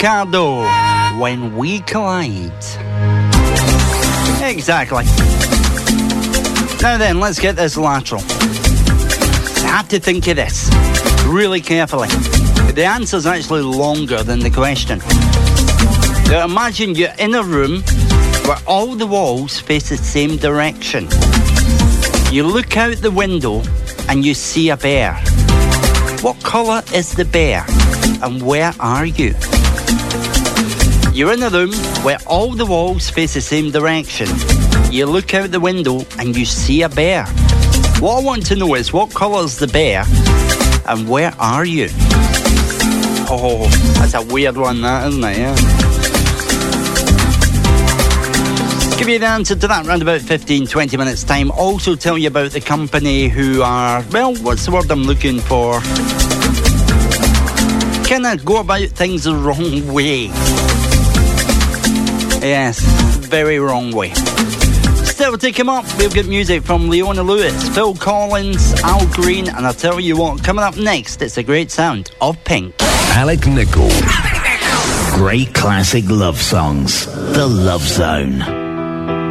Ricardo, When We Collide. Exactly. Now then, let's get this lateral. You have to think of this really carefully. The answer's actually longer than the question. Now imagine you're in a room where all the walls face the same direction. You look out the window and you see a bear. What colour is the bear and where are you? You're in a room where all the walls face the same direction. You look out the window and you see a bear. What I want to know is what colour is the bear and where are you? Oh, that's a weird one, that, isn't it? Yeah. Give you the answer to that around about 15-20 minutes time. Also tell you about the company who are, well, what's the word I'm looking for? Kind of go about things the wrong way. Yes, very wrong way. Still to come up, we've got music from Leona Lewis, Phil Collins, Al Green, and I'll tell you what, coming up next, it's a great sound of Pink. Alec Nichol. Great classic love songs. The Love Zone.